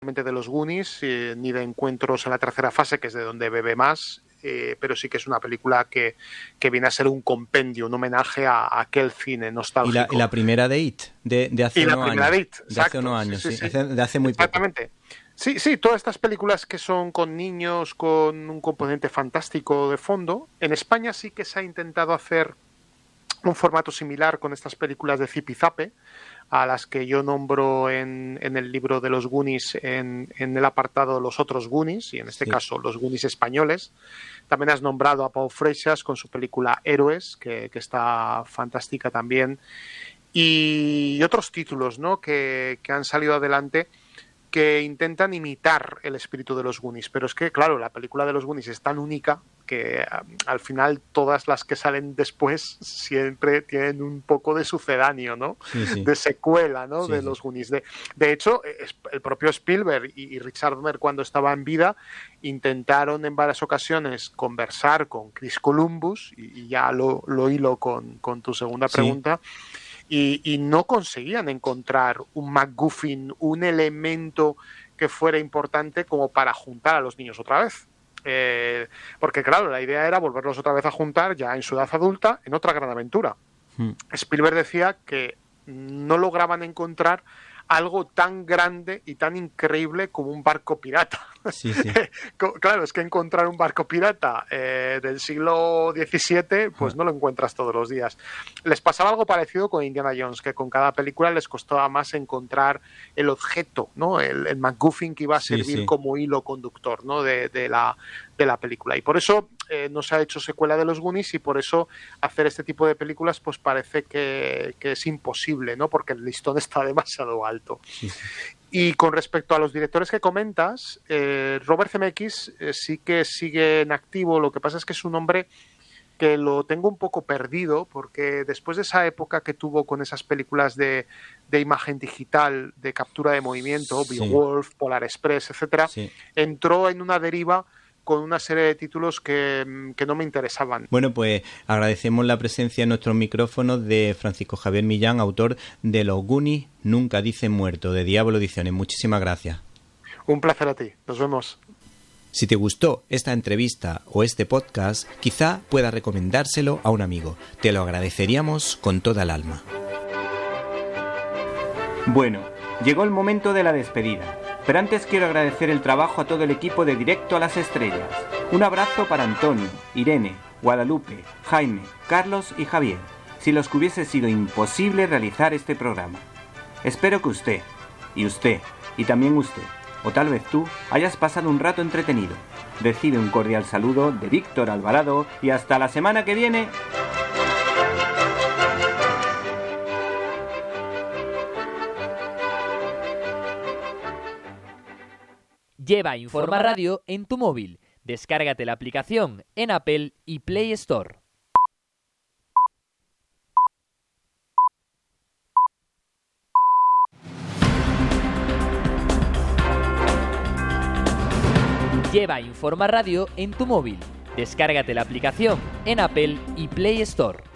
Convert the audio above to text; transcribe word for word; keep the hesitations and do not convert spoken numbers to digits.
de los Goonies, eh, ni de Encuentros en la tercera fase, que es de donde bebe más, eh, pero sí que es una película que, que viene a ser un compendio, un homenaje a, a aquel cine nostálgico. Y la, y la primera de It, de, de hace y unos la primera años. de It, de hace unos años, sí, sí, sí. Hace, de hace muy poco. Exactamente. Sí, sí, todas estas películas que son con niños, con un componente fantástico de fondo. En España sí que se ha intentado hacer un formato similar con estas películas de Zipizape, a las que yo nombro en, en el libro de los Goonies, en, en el apartado Los otros Goonies, y en este sí. caso los Goonies españoles. También has nombrado a Pau Freixas con su película Héroes, que, que está fantástica también, y otros títulos, ¿no?, que, que han salido adelante, que intentan imitar el espíritu de los Goonies, pero es que, claro, la película de los Goonies es tan única que al final todas las que salen después siempre tienen un poco de sucedáneo, ¿no? Sí, sí. De secuela, ¿no? Sí, de sí. los Goonies. De, de hecho, el propio Spielberg y Richard Donner, cuando estaba en vida, intentaron en varias ocasiones conversar con Chris Columbus, y, y ya lo, lo hilo con, con tu segunda pregunta, sí. Y, y no conseguían encontrar un MacGuffin, un elemento que fuera importante como para juntar a los niños otra vez. Eh, porque claro, la idea era volverlos otra vez a juntar ya en su edad adulta en otra gran aventura. Hmm. Spielberg decía que no lograban encontrar algo tan grande y tan increíble como un barco pirata. Sí, sí. Claro, es que encontrar un barco pirata eh, del siglo diecisiete, pues no lo encuentras todos los días. Les pasaba algo parecido con Indiana Jones, que con cada película les costaba más encontrar el objeto, ¿no? El, el MacGuffin que iba a servir sí, sí. como hilo conductor, ¿no?, de, de, la, de la película. Y por eso eh, no se ha hecho secuela de los Goonies, y por eso hacer este tipo de películas pues parece que, que es imposible, ¿no?, porque el listón está demasiado alto. Sí, sí. Y con respecto a los directores que comentas, eh, Robert Zemeckis eh, sí que sigue en activo. Lo que pasa es que es un hombre que lo tengo un poco perdido, porque después de esa época que tuvo con esas películas de, de imagen digital, de captura de movimiento, sí. Beowulf, Polar Express, etcétera, sí. entró en una deriva con una serie de títulos que, que no me interesaban. Bueno, pues agradecemos la presencia en nuestros micrófonos de Francisco Javier Millán, autor de Los Goonies nunca dicen muerto, de Diablo Ediciones. Muchísimas gracias. Un placer a ti. Nos vemos. Si te gustó esta entrevista o este podcast, quizá puedas recomendárselo a un amigo. Te lo agradeceríamos con toda el alma. Bueno, llegó el momento de la despedida. Pero antes quiero agradecer el trabajo a todo el equipo de Directo a las Estrellas. Un abrazo para Antonio, Irene, Guadalupe, Jaime, Carlos y Javier, sin los que hubiese sido imposible realizar este programa. Espero que usted, y usted, y también usted, o tal vez tú, hayas pasado un rato entretenido. Recibe un cordial saludo de Víctor Alvarado y hasta la semana que viene. Lleva Informa Radio en tu móvil. Descárgate la aplicación en Apple y Play Store. Lleva Informa Radio en tu móvil. Descárgate la aplicación en Apple y Play Store.